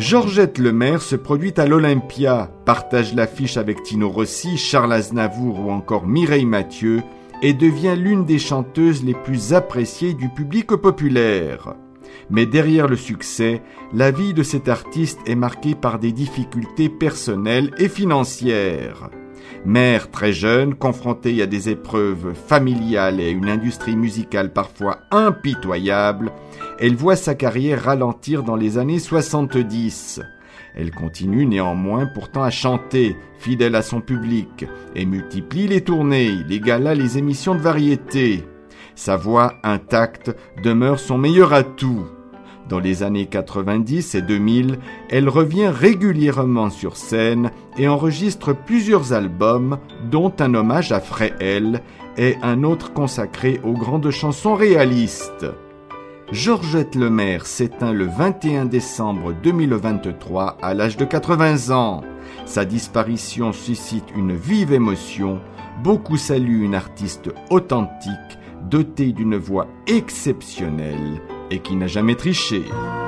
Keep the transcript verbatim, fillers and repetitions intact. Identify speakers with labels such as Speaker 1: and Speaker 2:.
Speaker 1: Georgette Lemaire se produit à l'Olympia, partage l'affiche avec Tino Rossi, Charles Aznavour ou encore Mireille Mathieu et devient l'une des chanteuses les plus appréciées du public populaire. Mais derrière le succès, la vie de cette artiste est marquée par des difficultés personnelles et financières. Mère très jeune, confrontée à des épreuves familiales et à une industrie musicale parfois impitoyable, elle voit sa carrière ralentir dans les années soixante-dix. Elle continue néanmoins pourtant à chanter, fidèle à son public, et multiplie les tournées, les galas, les émissions de variété. Sa voix intacte demeure son meilleur atout. Dans les années quatre-vingt-dix et deux mille, elle revient régulièrement sur scène et enregistre plusieurs albums, dont un hommage à Fréhel et un autre consacré aux grandes chansons réalistes. Georgette Lemaire s'éteint le vingt et un décembre deux mille vingt-trois à l'âge de quatre-vingts ans. Sa disparition suscite une vive émotion. Beaucoup saluent une artiste authentique, dotée d'une voix exceptionnelle et qui n'a jamais triché.